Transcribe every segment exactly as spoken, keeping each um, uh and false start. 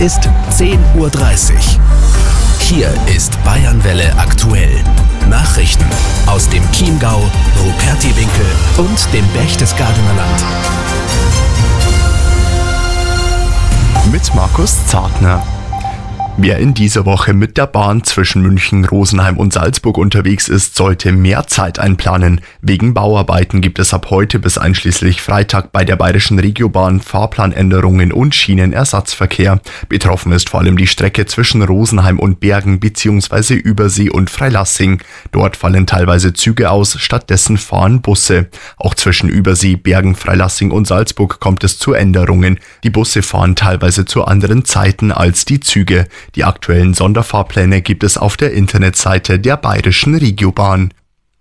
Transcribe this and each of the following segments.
ist zehn Uhr dreißig. Hier ist Bayernwelle aktuell. Nachrichten aus dem Chiemgau, Rupertiwinkel und dem Berchtesgadener Land. Mit Markus Zartner. Wer in dieser Woche mit der Bahn zwischen München, Rosenheim und Salzburg unterwegs ist, sollte mehr Zeit einplanen. Wegen Bauarbeiten gibt es ab heute bis einschließlich Freitag bei der Bayerischen Regiobahn Fahrplanänderungen und Schienenersatzverkehr. Betroffen ist vor allem die Strecke zwischen Rosenheim und Bergen bzw. Übersee und Freilassing. Dort fallen teilweise Züge aus, stattdessen fahren Busse. Auch zwischen Übersee, Bergen, Freilassing und Salzburg kommt es zu Änderungen. Die Busse fahren teilweise zu anderen Zeiten als die Züge. Die aktuellen Sonderfahrpläne gibt es auf der Internetseite der Bayerischen Regiobahn.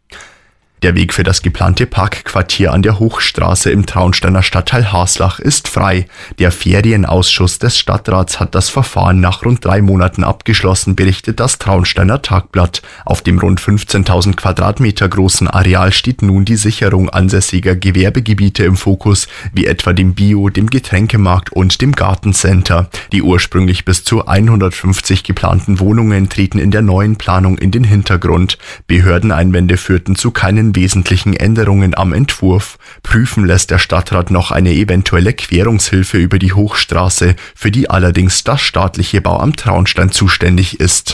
Der Weg für das geplante Parkquartier an der Hochstraße im Traunsteiner Stadtteil Haslach ist frei. Der Ferienausschuss des Stadtrats hat das Verfahren nach rund drei Monaten abgeschlossen, berichtet das Traunsteiner Tagblatt. Auf dem rund fünfzehntausend Quadratmeter großen Areal steht nun die Sicherung ansässiger Gewerbegebiete im Fokus, wie etwa dem Bio-, dem Getränkemarkt und dem Gartencenter. Die ursprünglich bis zu hundertfünfzig geplanten Wohnungen treten in der neuen Planung in den Hintergrund. Behördeneinwände führten zu keinen wesentlichen Änderungen am Entwurf. Prüfen lässt der Stadtrat noch eine eventuelle Querungshilfe über die Hochstraße, für die allerdings das staatliche Bauamt Traunstein zuständig ist.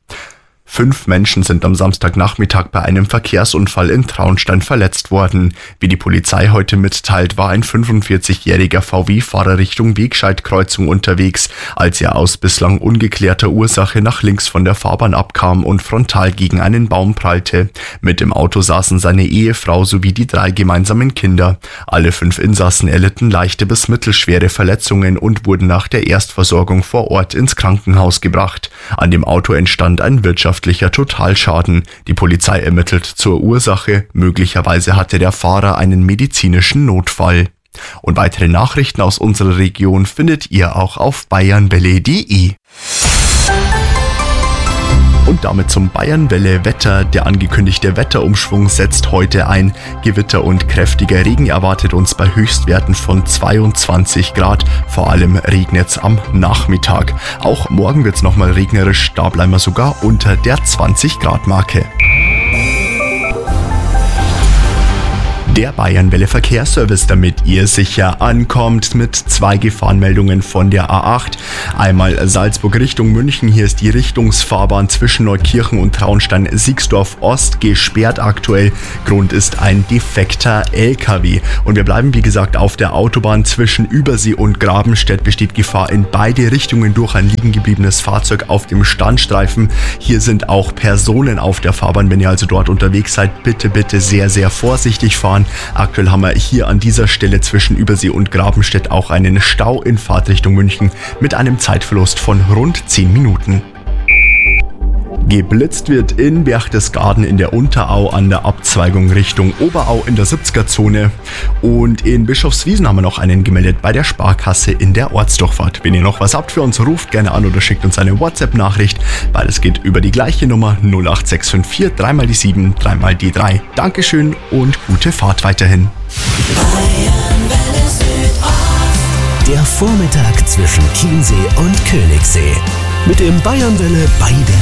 Fünf Menschen sind am Samstagnachmittag bei einem Verkehrsunfall in Traunstein verletzt worden. Wie die Polizei heute mitteilt, war ein fünfundvierzigjähriger V W-Fahrer Richtung Wegscheidkreuzung unterwegs, als er aus bislang ungeklärter Ursache nach links von der Fahrbahn abkam und frontal gegen einen Baum prallte. Mit im Auto saßen seine Ehefrau sowie die drei gemeinsamen Kinder. Alle fünf Insassen erlitten leichte bis mittelschwere Verletzungen und wurden nach der Erstversorgung vor Ort ins Krankenhaus gebracht. An dem Auto entstand ein wirtschaftlicher Totalschaden. Die Polizei ermittelt zur Ursache. Möglicherweise hatte der Fahrer einen medizinischen Notfall. Und weitere Nachrichten aus unserer Region findet ihr auch auf bayernwelle punkt de. Und damit zum Bayernwelle-Wetter. Der angekündigte Wetterumschwung setzt heute ein. Gewitter und kräftiger Regen erwartet uns bei Höchstwerten von zweiundzwanzig Grad. Vor allem regnet's am Nachmittag. Auch morgen wird's nochmal regnerisch. Da bleiben wir sogar unter der zwanzig Grad Marke. Der Bayernwelle Verkehrsservice, damit ihr sicher ankommt, mit zwei Gefahrenmeldungen von der A acht. Einmal Salzburg Richtung München, hier ist die Richtungsfahrbahn zwischen Neukirchen und Traunstein-Siegsdorf Ost gesperrt aktuell. Grund ist ein defekter L K W. Und wir bleiben wie gesagt auf der Autobahn zwischen Übersee und Grabenstedt, besteht Gefahr in beide Richtungen durch ein liegen gebliebenes Fahrzeug auf dem Standstreifen. Hier sind auch Personen auf der Fahrbahn, wenn ihr also dort unterwegs seid, bitte, bitte sehr, sehr vorsichtig fahren. Aktuell haben wir hier an dieser Stelle zwischen Übersee und Grabenstedt auch einen Stau in Fahrtrichtung München mit einem Zeitverlust von rund zehn Minuten. Geblitzt wird in Berchtesgaden in der Unterau an der Abzweigung Richtung Oberau in der siebziger-Zone. Und in Bischofswiesen haben wir noch einen gemeldet bei der Sparkasse in der Ortsdurchfahrt. Wenn ihr noch was habt für uns, ruft gerne an oder schickt uns eine WhatsApp-Nachricht. Beides geht über die gleiche Nummer null acht sechs fünf vier drei mal die sieben drei mal die drei. Dankeschön und gute Fahrt weiterhin. Der Vormittag zwischen Chiemsee und Königssee. Mit dem Bayernwelle bei der